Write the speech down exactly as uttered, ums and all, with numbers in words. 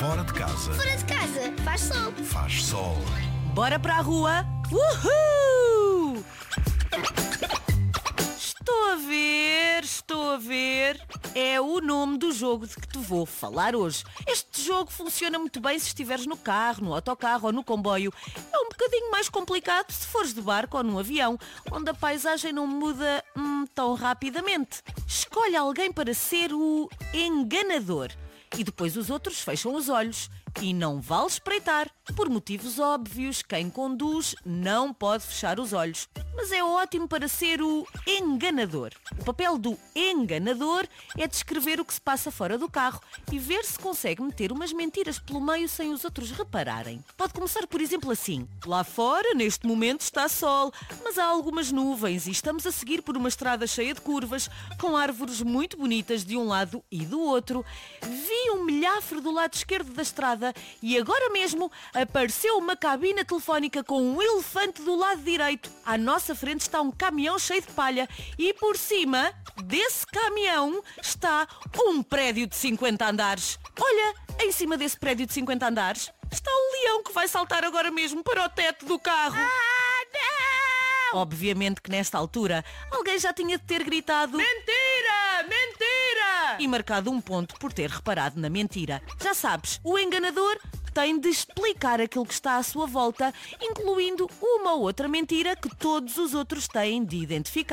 Fora de casa. Fora de casa, faz sol. Faz sol. Bora para a rua? Uhul! Estou a ver, estou a ver. É o nome do jogo de que te vou falar hoje. Este jogo funciona muito bem se estiveres no carro, no autocarro ou no comboio. É um bocadinho mais complicado se fores de barco ou num avião, onde a paisagem não muda hum, tão rapidamente. Escolhe alguém para ser o enganador. E depois os outros fecham os olhos. E não vale espreitar. Por motivos óbvios, quem conduz não pode fechar os olhos. Mas é ótimo para ser o enganador. O papel do enganador é descrever o que se passa fora do carro e ver se consegue meter umas mentiras pelo meio sem os outros repararem. Pode começar, por exemplo, assim. Lá fora, neste momento, está sol, mas há algumas nuvens e estamos a seguir por uma estrada cheia de curvas, com árvores muito bonitas de um lado e do outro. Vi um milhafre do lado esquerdo da estrada e agora mesmo apareceu uma cabina telefónica com um elefante do lado direito. À nossa frente está um caminhão cheio de palha e por cima desse caminhão está um prédio de cinquenta andares. Olha, em cima desse prédio de cinquenta andares está um leão que vai saltar agora mesmo para o teto do carro. Ah, não! Obviamente que nesta altura alguém já tinha de ter gritado Mentira! Mentira! e marcado um ponto por ter reparado na mentira. Já sabes, o enganador tem de explicar aquilo que está à sua volta, incluindo uma ou outra mentira que todos os outros têm de identificar.